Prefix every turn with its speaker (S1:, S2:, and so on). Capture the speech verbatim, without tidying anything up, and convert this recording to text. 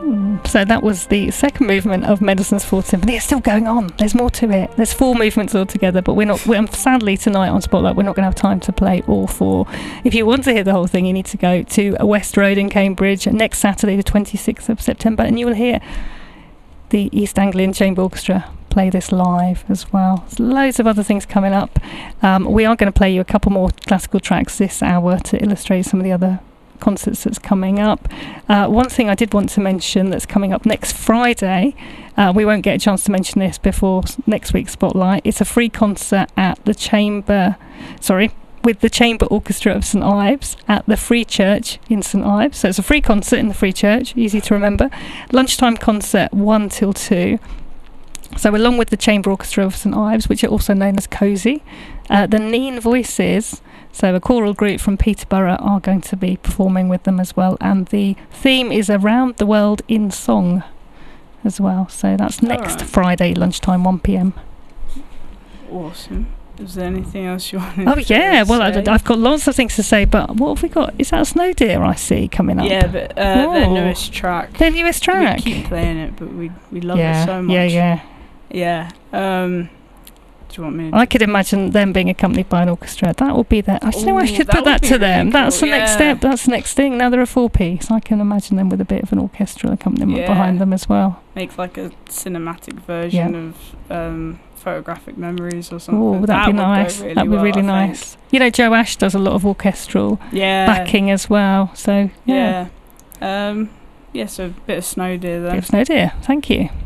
S1: So that was the second movement of Mendelssohn's Fourth Symphony. It's still going on. There's more to it. There's four movements altogether, but we're not. We're, sadly, tonight on Spotlight, we're not going to have time to play all four. If you want to hear the whole thing, you need to go to West Road in Cambridge next Saturday, the twenty-sixth of September, and you will hear the East Anglian Chamber Orchestra play this live as well. There's loads of other things coming up. Um, we are going to play you a couple more classical tracks this hour to illustrate some of the other concerts that's coming up. Uh, one thing I did want to mention that's coming up next Friday, uh, we won't get a chance to mention this before next week's Spotlight. It's a free concert at the Chamber, sorry, with the Chamber Orchestra of St Ives at the Free Church in St Ives. So it's a free concert in the Free Church, easy to remember. Lunchtime concert one till two. So along with the Chamber Orchestra of St Ives, which are also known as COSY, uh, the Neen Voices, so a choral group from Peterborough, are going to be performing with them as well. And the theme is Around the World in Song as well. So that's next right. Friday, lunchtime, one p.m.
S2: Awesome. Is there anything else you wanted
S1: oh,
S2: to
S1: yeah.
S2: say?
S1: Well, I, I've got lots of things to say, but what have we got? Is that Snow Deer I see coming up?
S2: Yeah, but uh, their newest track.
S1: Their newest track.
S2: We keep playing it, but we we love
S1: yeah,
S2: it so much.
S1: Yeah, yeah.
S2: Yeah. Um, do you want me to
S1: I could imagine them being accompanied by an orchestra. That would be that. I know I should
S2: that
S1: put that to
S2: really
S1: them.
S2: Cool.
S1: That's the
S2: yeah.
S1: next step. That's the next thing. Now they're a four-piece. I can imagine them with a bit of an orchestral accompaniment
S2: yeah.
S1: behind them as well.
S2: Make like a cinematic version yeah. of um, Photographic Memories or something.
S1: Oh, that'd
S2: that
S1: be
S2: would
S1: nice.
S2: Really
S1: that'd be
S2: well,
S1: really
S2: I
S1: nice.
S2: think.
S1: You know, Joe Ash does a lot of orchestral
S2: yeah.
S1: backing as well. So yeah.
S2: Yeah. Um, yeah. So a bit of Snow Deer then.
S1: Bit of Snow Deer. Thank you.